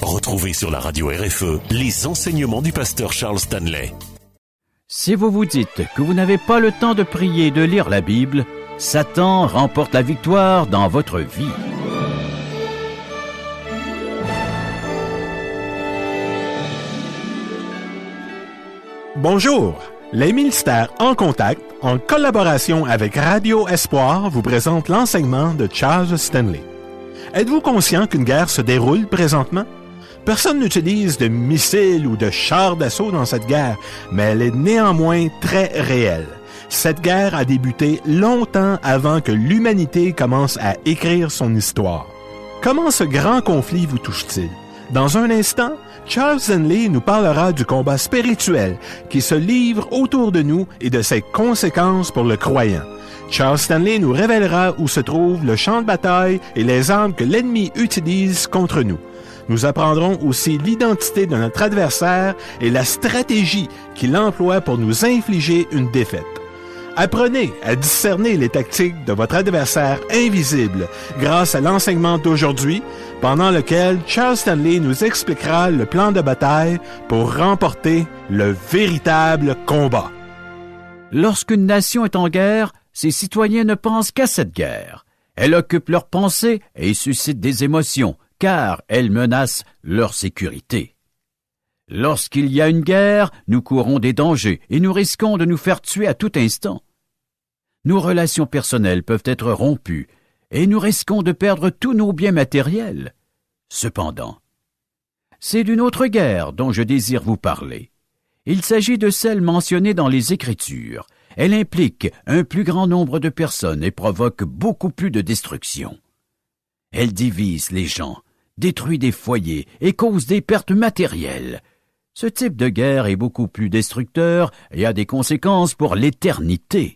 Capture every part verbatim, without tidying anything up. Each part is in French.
Retrouvez sur la radio R F E les enseignements du pasteur Charles Stanley. Si vous vous dites que vous n'avez pas le temps de prier et de lire la Bible, Satan remporte la victoire dans votre vie. Bonjour, les ministères en contact, en collaboration avec Radio Espoir, vous présentent l'enseignement de Charles Stanley. Êtes-vous conscient qu'une guerre se déroule présentement? Personne n'utilise de missiles ou de chars d'assaut dans cette guerre, mais elle est néanmoins très réelle. Cette guerre a débuté longtemps avant que l'humanité commence à écrire son histoire. Comment ce grand conflit vous touche-t-il? Dans un instant, Charles Stanley nous parlera du combat spirituel qui se livre autour de nous et de ses conséquences pour le croyant. Charles Stanley nous révélera où se trouve le champ de bataille et les armes que l'ennemi utilise contre nous. Nous apprendrons aussi l'identité de notre adversaire et la stratégie qu'il emploie pour nous infliger une défaite. Apprenez à discerner les tactiques de votre adversaire invisible grâce à l'enseignement d'aujourd'hui, pendant lequel Charles Stanley nous expliquera le plan de bataille pour remporter le véritable combat. Lorsqu'une nation est en guerre, ses citoyens ne pensent qu'à cette guerre. Elle occupe leurs pensées et suscite des émotions, car elle menace leur sécurité. Lorsqu'il y a une guerre, nous courons des dangers et nous risquons de nous faire tuer à tout instant. Nos relations personnelles peuvent être rompues et nous risquons de perdre tous nos biens matériels. Cependant, c'est d'une autre guerre dont je désire vous parler. Il s'agit de celle mentionnée dans les Écritures. Elle implique un plus grand nombre de personnes et provoque beaucoup plus de destruction. Elle divise les gens, détruit des foyers et cause des pertes matérielles. Ce type de guerre est beaucoup plus destructeur et a des conséquences pour l'éternité.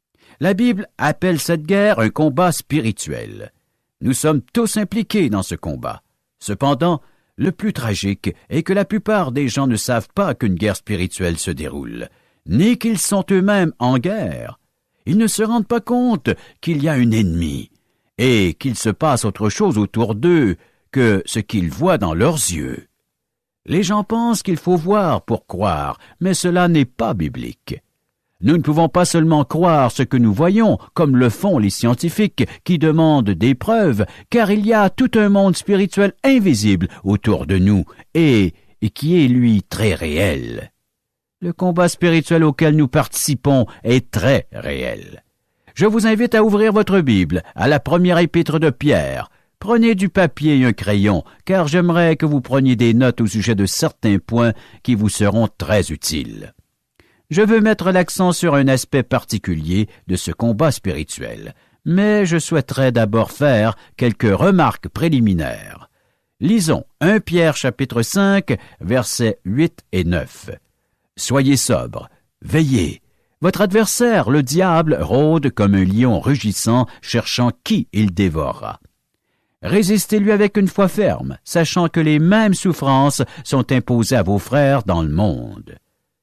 La Bible appelle cette guerre un combat spirituel. Nous sommes tous impliqués dans ce combat. Cependant, le plus tragique est que la plupart des gens ne savent pas qu'une guerre spirituelle se déroule, ni qu'ils sont eux-mêmes en guerre. Ils ne se rendent pas compte qu'il y a un ennemi et qu'il se passe autre chose autour d'eux que ce qu'ils voient dans leurs yeux. Les gens pensent qu'il faut voir pour croire, mais cela n'est pas biblique. Nous ne pouvons pas seulement croire ce que nous voyons, comme le font les scientifiques qui demandent des preuves, car il y a tout un monde spirituel invisible autour de nous et, et qui est, lui, très réel. Le combat spirituel auquel nous participons est très réel. Je vous invite à ouvrir votre Bible à la première épître de Pierre. Prenez du papier et un crayon, car j'aimerais que vous preniez des notes au sujet de certains points qui vous seront très utiles. Je veux mettre l'accent sur un aspect particulier de ce combat spirituel, mais je souhaiterais d'abord faire quelques remarques préliminaires. Lisons premier Pierre chapitre cinq, versets huit et neuf. Soyez sobres, veillez. Votre adversaire, le diable, rôde comme un lion rugissant, cherchant qui il dévorera. Résistez-lui avec une foi ferme, sachant que les mêmes souffrances sont imposées à vos frères dans le monde.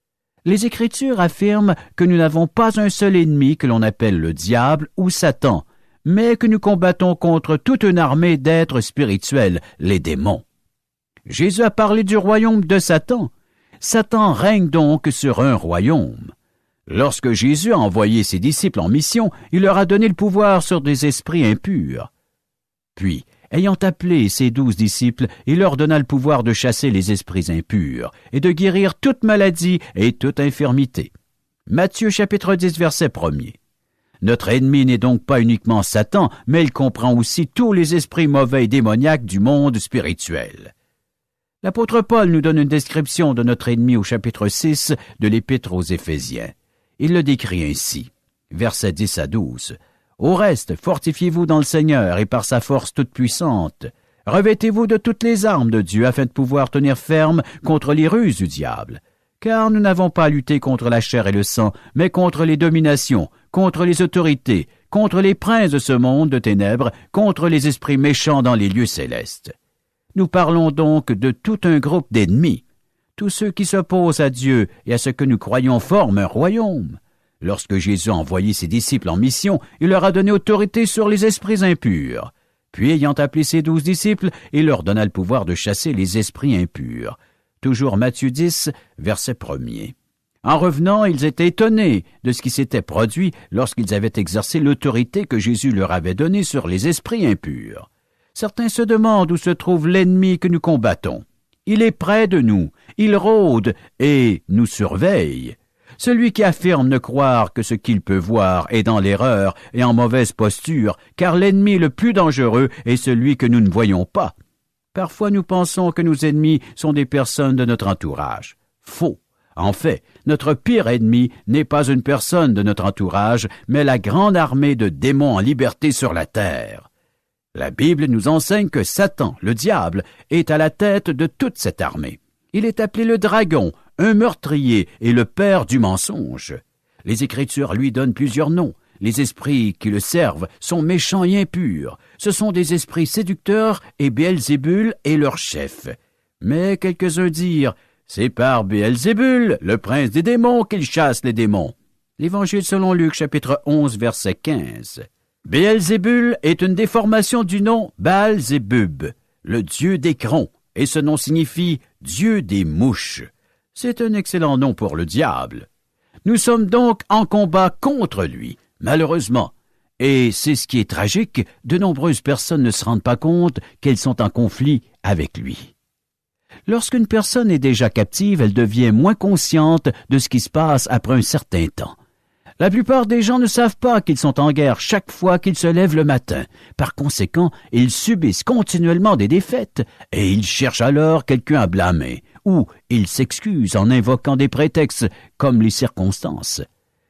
Les Écritures affirment que nous n'avons pas un seul ennemi que l'on appelle le diable ou Satan, mais que nous combattons contre toute une armée d'êtres spirituels, les démons. Jésus a parlé du royaume de Satan. Satan règne donc sur un royaume. Lorsque Jésus a envoyé ses disciples en mission, il leur a donné le pouvoir sur des esprits impurs. Puis, ayant appelé ses douze disciples, il leur donna le pouvoir de chasser les esprits impurs et de guérir toute maladie et toute infirmité. Matthieu chapitre dix, verset premier. Notre ennemi n'est donc pas uniquement Satan, mais il comprend aussi tous les esprits mauvais et démoniaques du monde spirituel. L'apôtre Paul nous donne une description de notre ennemi au chapitre six de l'Épître aux Éphésiens. Il le décrit ainsi, versets dix à douze. « Au reste, fortifiez-vous dans le Seigneur et par sa force toute puissante. Revêtez-vous de toutes les armes de Dieu afin de pouvoir tenir ferme contre les ruses du diable. Car nous n'avons pas à lutter contre la chair et le sang, mais contre les dominations, contre les autorités, contre les princes de ce monde de ténèbres, contre les esprits méchants dans les lieux célestes. Nous parlons donc de tout un groupe d'ennemis. Tous ceux qui s'opposent à Dieu et à ce que nous croyons forment un royaume. Lorsque Jésus a envoyé ses disciples en mission, il leur a donné autorité sur les esprits impurs. Puis, ayant appelé ses douze disciples, il leur donna le pouvoir de chasser les esprits impurs. Toujours Matthieu dix, verset premier. En revenant, ils étaient étonnés de ce qui s'était produit lorsqu'ils avaient exercé l'autorité que Jésus leur avait donnée sur les esprits impurs. Certains se demandent où se trouve l'ennemi que nous combattons. Il est près de nous, il rôde et nous surveille. Celui qui affirme ne croire que ce qu'il peut voir est dans l'erreur et en mauvaise posture, car l'ennemi le plus dangereux est celui que nous ne voyons pas. Parfois nous pensons que nos ennemis sont des personnes de notre entourage. Faux. En fait, notre pire ennemi n'est pas une personne de notre entourage, mais la grande armée de démons en liberté sur la terre. La Bible nous enseigne que Satan, le diable, est à la tête de toute cette armée. Il est appelé le dragon, un meurtrier et le père du mensonge. Les Écritures lui donnent plusieurs noms. Les esprits qui le servent sont méchants et impurs. Ce sont des esprits séducteurs et Béelzébul est leur chef. Mais quelques-uns dirent « C'est par Béelzébul, le prince des démons, qu'il chasse les démons. » L'Évangile selon Luc, chapitre onze, verset quinze. Béelzébul est une déformation du nom Baal-Zébub, le dieu des crons, et ce nom signifie « dieu des mouches ». C'est un excellent nom pour le diable. Nous sommes donc en combat contre lui, malheureusement. Et c'est ce qui est tragique, de nombreuses personnes ne se rendent pas compte qu'elles sont en conflit avec lui. Lorsqu'une personne est déjà captive, elle devient moins consciente de ce qui se passe après un certain temps. La plupart des gens ne savent pas qu'ils sont en guerre chaque fois qu'ils se lèvent le matin. Par conséquent, ils subissent continuellement des défaites et ils cherchent alors quelqu'un à blâmer ou ils s'excusent en invoquant des prétextes comme les circonstances.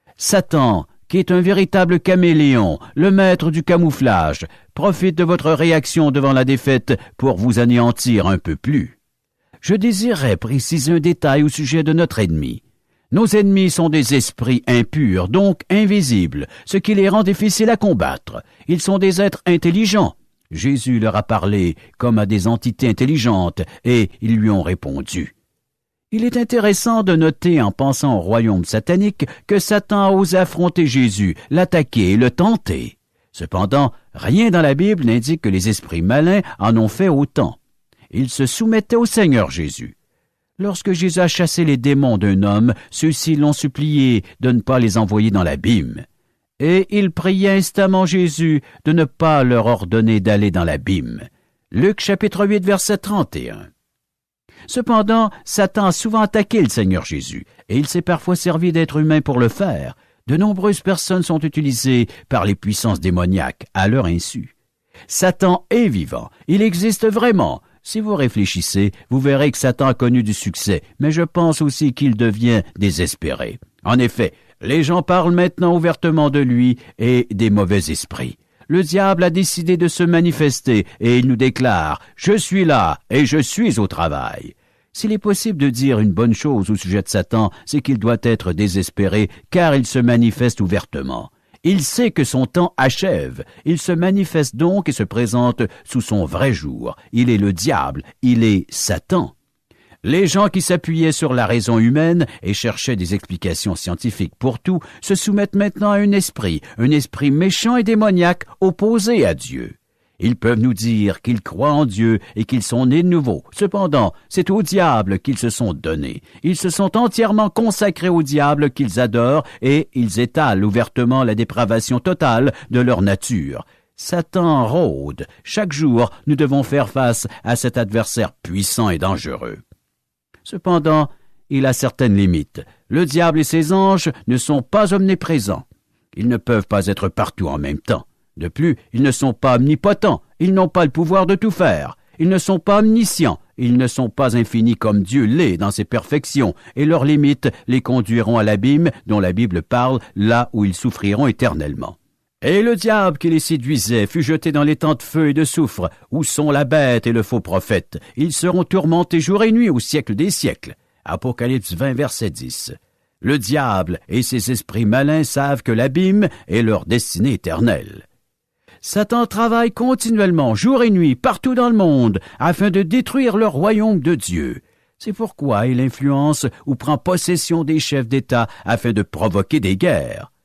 Satan, qui est un véritable caméléon, le maître du camouflage, profite de votre réaction devant la défaite pour vous anéantir un peu plus. Je désirerais préciser un détail au sujet de notre ennemi. Nos ennemis sont des esprits impurs, donc invisibles, ce qui les rend difficiles à combattre. Ils sont des êtres intelligents. Jésus leur a parlé comme à des entités intelligentes, et ils lui ont répondu. Il est intéressant de noter, en pensant au royaume satanique, que Satan a osé affronter Jésus, l'attaquer et le tenter. Cependant, rien dans la Bible n'indique que les esprits malins en ont fait autant. Ils se soumettaient au Seigneur Jésus. Lorsque Jésus a chassé les démons d'un homme, ceux-ci l'ont supplié de ne pas les envoyer dans l'abîme. Et il priait instamment Jésus de ne pas leur ordonner d'aller dans l'abîme. Luc chapitre huit, verset trente et un. Cependant, Satan a souvent attaqué le Seigneur Jésus, et il s'est parfois servi d'être humain pour le faire. De nombreuses personnes sont utilisées par les puissances démoniaques à leur insu. Satan est vivant, il existe vraiment. Si vous réfléchissez, vous verrez que Satan a connu du succès, mais je pense aussi qu'il devient désespéré. En effet, les gens parlent maintenant ouvertement de lui et des mauvais esprits. Le diable a décidé de se manifester et il nous déclare « Je suis là et je suis au travail ». S'il est possible de dire une bonne chose au sujet de Satan, c'est qu'il doit être désespéré car il se manifeste ouvertement. Il sait que son temps achève. Il se manifeste donc et se présente sous son vrai jour. Il est le diable, il est Satan. Les gens qui s'appuyaient sur la raison humaine et cherchaient des explications scientifiques pour tout se soumettent maintenant à un esprit, un esprit méchant et démoniaque opposé à Dieu. Ils peuvent nous dire qu'ils croient en Dieu et qu'ils sont nés de nouveau. Cependant, c'est au diable qu'ils se sont donnés. Ils se sont entièrement consacrés au diable qu'ils adorent et ils étalent ouvertement la dépravation totale de leur nature. Satan rôde. Chaque jour, nous devons faire face à cet adversaire puissant et dangereux. Cependant, il a certaines limites. Le diable et ses anges ne sont pas omniprésents. Ils ne peuvent pas être partout en même temps. De plus, ils ne sont pas omnipotents, ils n'ont pas le pouvoir de tout faire. Ils ne sont pas omniscients, ils ne sont pas infinis comme Dieu l'est dans ses perfections, et leurs limites les conduiront à l'abîme dont la Bible parle, là où ils souffriront éternellement. Et le diable qui les séduisait fut jeté dans les temps de feu et de soufre, où sont la bête et le faux prophète. Ils seront tourmentés jour et nuit au siècle des siècles. Apocalypse vingt, verset dix. Le diable et ses esprits malins savent que l'abîme est leur destinée éternelle. Satan travaille continuellement, jour et nuit, partout dans le monde, afin de détruire le royaume de Dieu. C'est pourquoi il influence ou prend possession des chefs d'État afin de provoquer des guerres.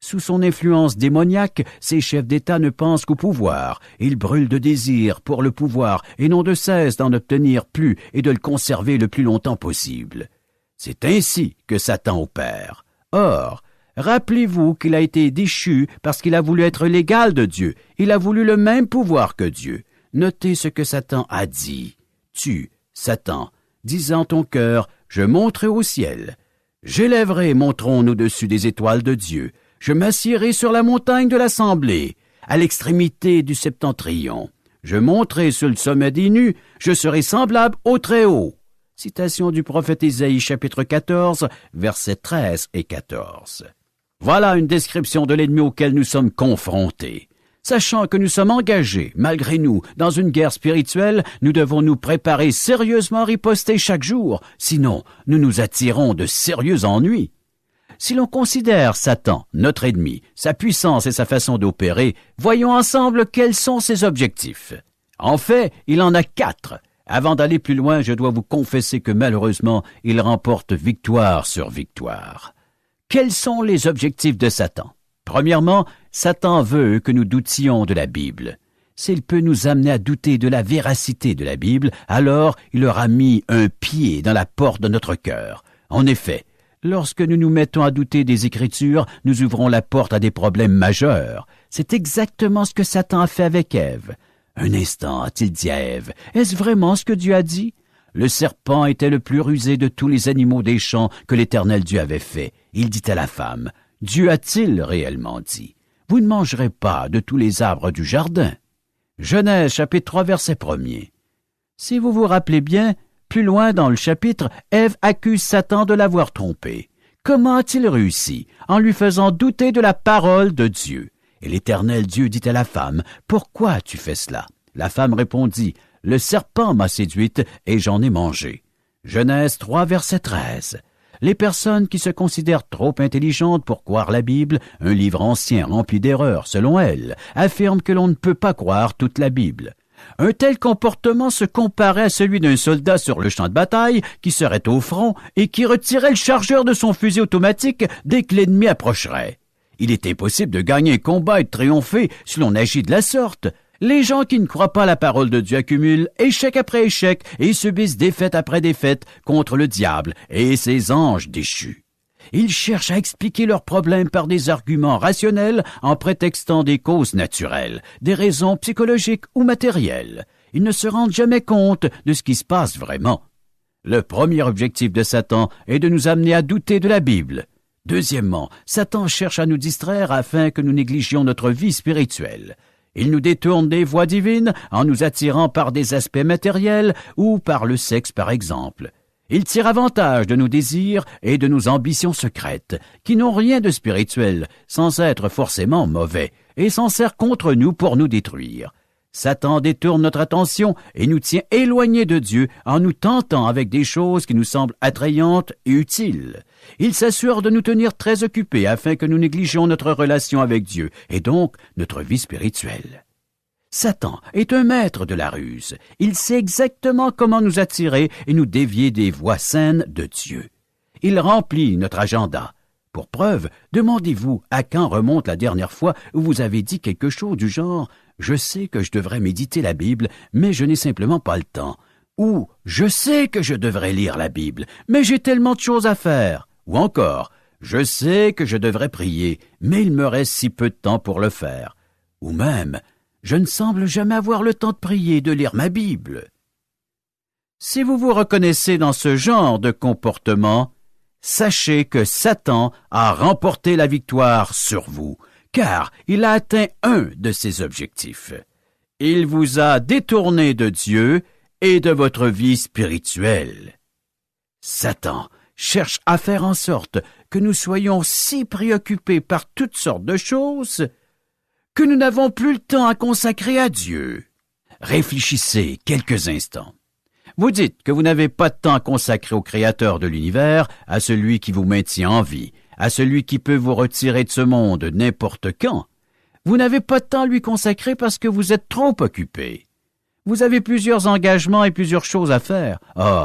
Sous son influence démoniaque, ces chefs d'État ne pensent qu'au pouvoir. Ils brûlent de désir pour le pouvoir et n'ont de cesse d'en obtenir plus et de le conserver le plus longtemps possible. C'est ainsi que Satan opère. Or, rappelez-vous qu'il a été déchu parce qu'il a voulu être l'égal de Dieu. Il a voulu le même pouvoir que Dieu. Notez ce que Satan a dit. Tu, Satan, dis en ton cœur, je monterai au ciel. J'élèverai mon trône au-dessus des étoiles de Dieu. Je m'assiérai sur la montagne de l'assemblée, à l'extrémité du septentrion. Je monterai sur le sommet des nues, je serai semblable au Très-Haut. Citation du prophète Ésaïe, chapitre quatorze, versets treize et quatorze. Voilà une description de l'ennemi auquel nous sommes confrontés. Sachant que nous sommes engagés, malgré nous, dans une guerre spirituelle, nous devons nous préparer sérieusement à riposter chaque jour, sinon nous nous attirons de sérieux ennuis. Si l'on considère Satan, notre ennemi, sa puissance et sa façon d'opérer, voyons ensemble quels sont ses objectifs. En fait, il en a quatre. Avant d'aller plus loin, je dois vous confesser que malheureusement, il remporte victoire sur victoire. Quels sont les objectifs de Satan? Premièrement, Satan veut que nous doutions de la Bible. S'il peut nous amener à douter de la véracité de la Bible, alors il aura mis un pied dans la porte de notre cœur. En effet, lorsque nous nous mettons à douter des Écritures, nous ouvrons la porte à des problèmes majeurs. C'est exactement ce que Satan a fait avec Ève. Un instant, a-t-il dit à Ève, est-ce vraiment ce que Dieu a dit? Le serpent était le plus rusé de tous les animaux des champs que l'Éternel Dieu avait fait. Il dit à la femme, Dieu a-t-il réellement dit? Vous ne mangerez pas de tous les arbres du jardin. Genèse, chapitre trois, verset premier. Si vous vous rappelez bien, plus loin dans le chapitre, Ève accuse Satan de l'avoir trompé. Comment a-t-il réussi? En lui faisant douter de la parole de Dieu. Et l'Éternel Dieu dit à la femme, « Pourquoi tu fais cela? » La femme répondit, « Le serpent m'a séduite et j'en ai mangé. » Genèse trois, verset treize. Les personnes qui se considèrent trop intelligentes pour croire la Bible, un livre ancien rempli d'erreurs selon elles, affirment que l'on ne peut pas croire toute la Bible. Un tel comportement se comparait à celui d'un soldat sur le champ de bataille qui serait au front et qui retirait le chargeur de son fusil automatique dès que l'ennemi approcherait. Il est impossible de gagner un combat et de triompher si l'on agit de la sorte. Les gens qui ne croient pas à la parole de Dieu accumulent échec après échec et subissent défaite après défaite contre le diable et ses anges déchus. Ils cherchent à expliquer leurs problèmes par des arguments rationnels en prétextant des causes naturelles, des raisons psychologiques ou matérielles. Ils ne se rendent jamais compte de ce qui se passe vraiment. Le premier objectif de Satan est de nous amener à douter de la Bible. Deuxièmement, Satan cherche à nous distraire afin que nous négligions notre vie spirituelle. Il nous détourne des voies divines en nous attirant par des aspects matériels ou par le sexe par exemple. Il tire avantage de nos désirs et de nos ambitions secrètes, qui n'ont rien de spirituel, sans être forcément mauvais, et s'en sert contre nous pour nous détruire. Satan détourne notre attention et nous tient éloignés de Dieu en nous tentant avec des choses qui nous semblent attrayantes et utiles. Il s'assure de nous tenir très occupés afin que nous négligions notre relation avec Dieu et donc notre vie spirituelle. Satan est un maître de la ruse. Il sait exactement comment nous attirer et nous dévier des voies saines de Dieu. Il remplit notre agenda. Pour preuve, demandez-vous à quand remonte la dernière fois où vous avez dit quelque chose du genre « Je sais que je devrais méditer la Bible, mais je n'ai simplement pas le temps » ou « Je sais que je devrais lire la Bible, mais j'ai tellement de choses à faire » ou encore « Je sais que je devrais prier, mais il me reste si peu de temps pour le faire » ou même « Je ne semble jamais avoir le temps de prier et de lire ma Bible ». Si vous vous reconnaissez dans ce genre de comportement, sachez que Satan a remporté la victoire sur vous, car il a atteint un de ses objectifs. Il vous a détourné de Dieu et de votre vie spirituelle. Satan cherche à faire en sorte que nous soyons si préoccupés par toutes sortes de choses que nous n'avons plus le temps à consacrer à Dieu. Réfléchissez quelques instants. Vous dites que vous n'avez pas de temps à consacrer au Créateur de l'univers, à celui qui vous maintient en vie, à celui qui peut vous retirer de ce monde n'importe quand. Vous n'avez pas de temps à lui consacrer parce que vous êtes trop occupé. Vous avez plusieurs engagements et plusieurs choses à faire. Or,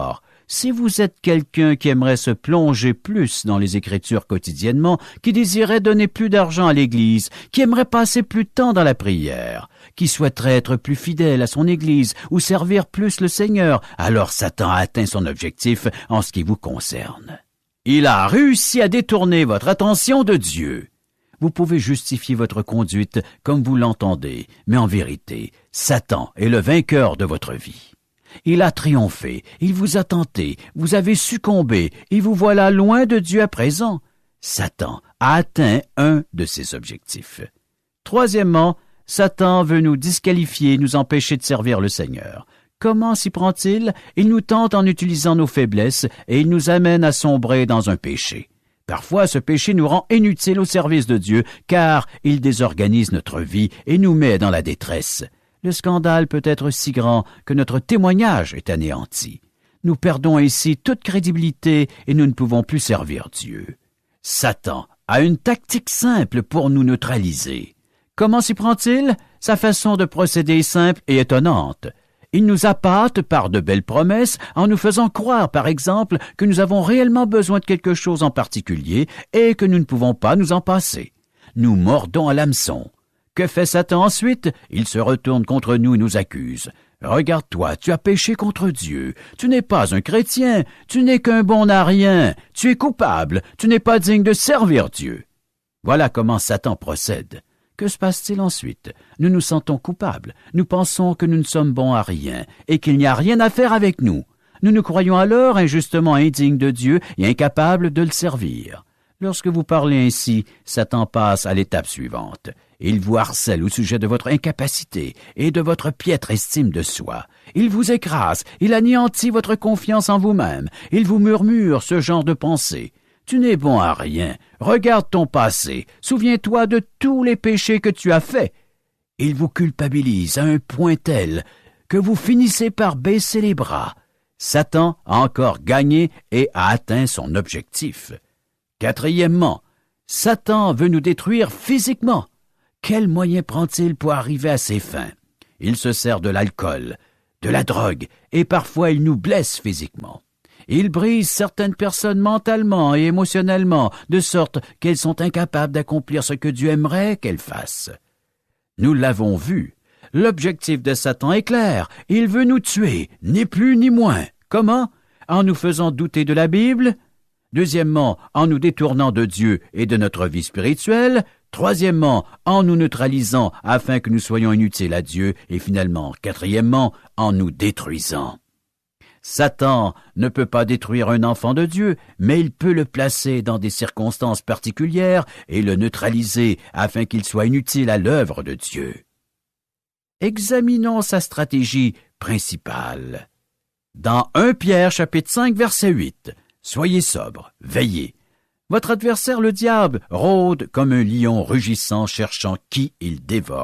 Si vous êtes quelqu'un qui aimerait se plonger plus dans les Écritures quotidiennement, qui désirait donner plus d'argent à l'Église, qui aimerait passer plus de temps dans la prière, qui souhaiterait être plus fidèle à son Église ou servir plus le Seigneur, alors Satan a atteint son objectif en ce qui vous concerne. Il a réussi à détourner votre attention de Dieu. Vous pouvez justifier votre conduite comme vous l'entendez, mais en vérité, Satan est le vainqueur de votre vie. Il a triomphé, il vous a tenté, vous avez succombé, et vous voilà loin de Dieu à présent. Satan a atteint un de ses objectifs. Troisièmement, Satan veut nous disqualifier, nous empêcher de servir le Seigneur. Comment s'y prend-il? Il nous tente en utilisant nos faiblesses et il nous amène à sombrer dans un péché. Parfois, ce péché nous rend inutiles au service de Dieu, car il désorganise notre vie et nous met dans la détresse. Le scandale peut être si grand que notre témoignage est anéanti. Nous perdons ainsi toute crédibilité et nous ne pouvons plus servir Dieu. Satan a une tactique simple pour nous neutraliser. Comment s'y prend-il? Sa façon de procéder est simple et étonnante. Il nous appâte par de belles promesses en nous faisant croire, par exemple, que nous avons réellement besoin de quelque chose en particulier et que nous ne pouvons pas nous en passer. Nous mordons à l'hameçon. Que fait Satan ensuite? Il se retourne contre nous et nous accuse. « Regarde-toi, tu as péché contre Dieu. Tu n'es pas un chrétien. Tu n'es qu'un bon à rien. Tu es coupable. Tu n'es pas digne de servir Dieu. » Voilà comment Satan procède. Que se passe-t-il ensuite? Nous nous sentons coupables. Nous pensons que nous ne sommes bons à rien et qu'il n'y a rien à faire avec nous. Nous nous croyons alors injustement indignes de Dieu et incapables de le servir. Lorsque vous parlez ainsi, Satan passe à l'étape suivante. Il vous harcèle au sujet de votre incapacité et de votre piètre estime de soi. Il vous écrase, il anéantit votre confiance en vous-même. Il vous murmure ce genre de pensée. Tu n'es bon à rien. Regarde ton passé. Souviens-toi de tous les péchés que tu as faits. Il vous culpabilise à un point tel que vous finissez par baisser les bras. Satan a encore gagné et a atteint son objectif. Quatrièmement, Satan veut nous détruire physiquement. Quels moyens prend-il pour arriver à ses fins? Il se sert de l'alcool, de la drogue, et parfois il nous blesse physiquement. Il brise certaines personnes mentalement et émotionnellement, de sorte qu'elles sont incapables d'accomplir ce que Dieu aimerait qu'elles fassent. Nous l'avons vu. L'objectif de Satan est clair. Il veut nous tuer, ni plus ni moins. Comment? En nous faisant douter de la Bible. Deuxièmement, en nous détournant de Dieu et de notre vie spirituelle. Troisièmement, en nous neutralisant afin que nous soyons inutiles à Dieu. Et finalement, quatrièmement, en nous détruisant. Satan ne peut pas détruire un enfant de Dieu, mais il peut le placer dans des circonstances particulières et le neutraliser afin qu'il soit inutile à l'œuvre de Dieu. Examinons sa stratégie principale. Dans Première Pierre, chapitre cinq, verset huit, « Soyez sobres, veillez. Votre adversaire le diable rôde comme un lion rugissant cherchant qui il dévorera. »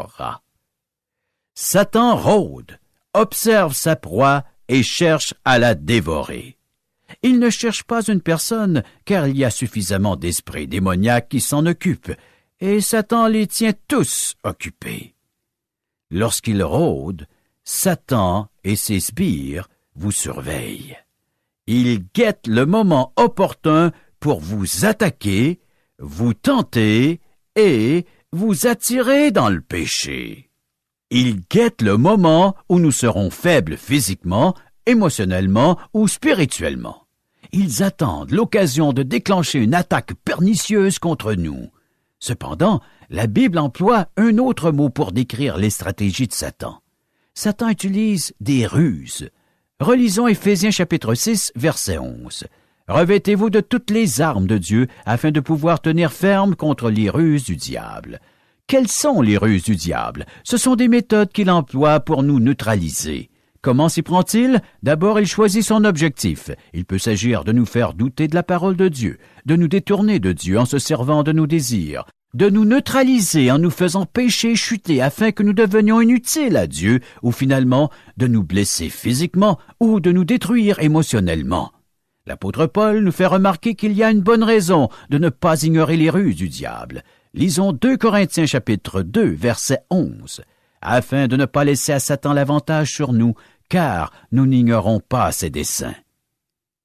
Satan rôde, observe sa proie et cherche à la dévorer. Il ne cherche pas une personne, car il y a suffisamment d'esprits démoniaques qui s'en occupent, et Satan les tient tous occupés. Lorsqu'il rôde, Satan et ses sbires vous surveillent. Il guette le moment opportun pour vous attaquer, vous tenter et vous attirer dans le péché. Ils guettent le moment où nous serons faibles physiquement, émotionnellement ou spirituellement. Ils attendent l'occasion de déclencher une attaque pernicieuse contre nous. Cependant, la Bible emploie un autre mot pour décrire les stratégies de Satan. Satan utilise des ruses. Relisons Éphésiens chapitre six, verset onze. « Revêtez-vous de toutes les armes de Dieu afin de pouvoir tenir ferme contre les ruses du diable. » Quelles sont les ruses du diable? Ce sont des méthodes qu'il emploie pour nous neutraliser. Comment s'y prend-il? D'abord, il choisit son objectif. Il peut s'agir de nous faire douter de la parole de Dieu, de nous détourner de Dieu en se servant de nos désirs, de nous neutraliser en nous faisant pécher et chuter afin que nous devenions inutiles à Dieu, ou finalement de nous blesser physiquement ou de nous détruire émotionnellement. L'apôtre Paul nous fait remarquer qu'il y a une bonne raison de ne pas ignorer les ruses du diable. Lisons deux Corinthiens chapitre deux, verset onze, afin de ne pas laisser à Satan l'avantage sur nous, car nous n'ignorons pas ses desseins.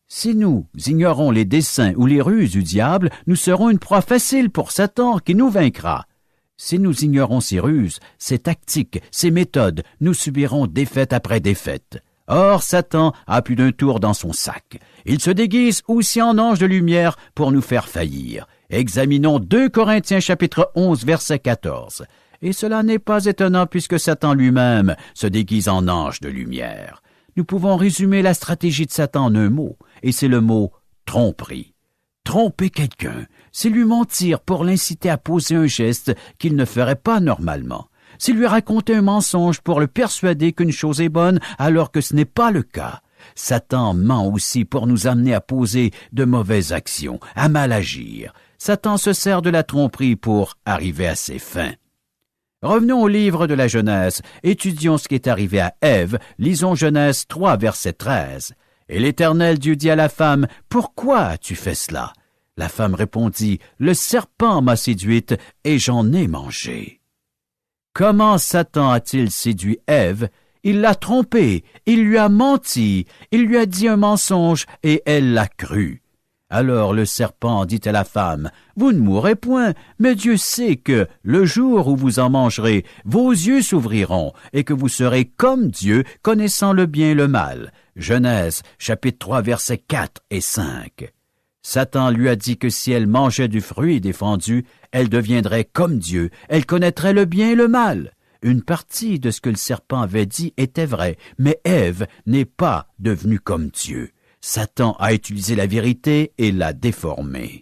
Si nous ignorons les desseins ou les ruses du diable, nous serons une proie facile pour Satan qui nous vaincra. Si nous ignorons ses ruses, ses tactiques, ses méthodes, nous subirons défaite après défaite. Or, Satan a plus d'un tour dans son sac. Il se déguise aussi en ange de lumière pour nous faire faillir. Examinons deux Corinthiens chapitre onze verset quatorze. Et cela n'est pas étonnant puisque Satan lui-même se déguise en ange de lumière. Nous pouvons résumer la stratégie de Satan en un mot, et c'est le mot tromperie. Tromper quelqu'un, c'est lui mentir pour l'inciter à poser un geste qu'il ne ferait pas normalement. C'est lui raconter un mensonge pour le persuader qu'une chose est bonne alors que ce n'est pas le cas. Satan ment aussi pour nous amener à poser de mauvaises actions, à mal agir. Satan se sert de la tromperie pour arriver à ses fins. Revenons au livre de la Genèse, étudions ce qui est arrivé à Ève, lisons Genèse trois, verset treize. « Et l'Éternel Dieu dit à la femme, « Pourquoi as-tu fait cela ?» La femme répondit, « Le serpent m'a séduite et j'en ai mangé. » Comment Satan a-t-il séduit Ève? Il l'a trompée, il lui a menti, il lui a dit un mensonge et elle l'a cru. Alors le serpent dit à la femme, « Vous ne mourrez point, mais Dieu sait que, le jour où vous en mangerez, vos yeux s'ouvriront, et que vous serez comme Dieu, connaissant le bien et le mal. » Genèse, chapitre trois, versets quatre et cinq. Satan lui a dit que si elle mangeait du fruit défendu, elle deviendrait comme Dieu, elle connaîtrait le bien et le mal. Une partie de ce que le serpent avait dit était vrai, mais Ève n'est pas devenue comme Dieu. Satan a utilisé la vérité et l'a déformée.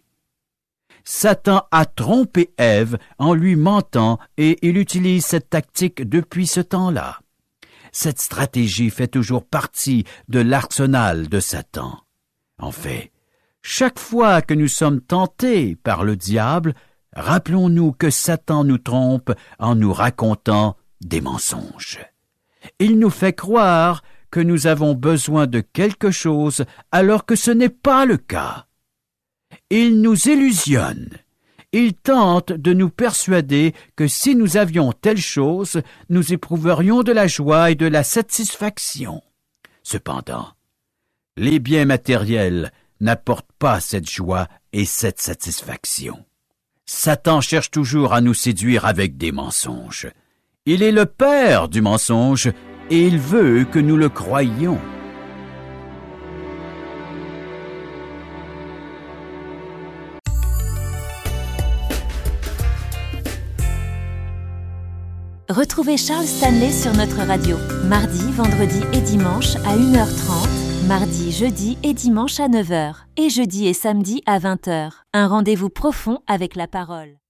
Satan a trompé Ève en lui mentant et il utilise cette tactique depuis ce temps-là. Cette stratégie fait toujours partie de l'arsenal de Satan. En fait, chaque fois que nous sommes tentés par le diable, rappelons-nous que Satan nous trompe en nous racontant des mensonges. Il nous fait croire que nous avons besoin de quelque chose alors que ce n'est pas le cas. Il nous illusionne. Il tente de nous persuader que si nous avions telle chose, nous éprouverions de la joie et de la satisfaction. Cependant, les biens matériels n'apportent pas cette joie et cette satisfaction. Satan cherche toujours à nous séduire avec des mensonges. Il est le père du mensonge et il veut que nous le croyions. Retrouvez Charles Stanley sur notre radio, mardi, vendredi et dimanche à une heure trente, mardi, jeudi et dimanche à neuf heures, et jeudi et samedi à vingt heures. Un rendez-vous profond avec la parole.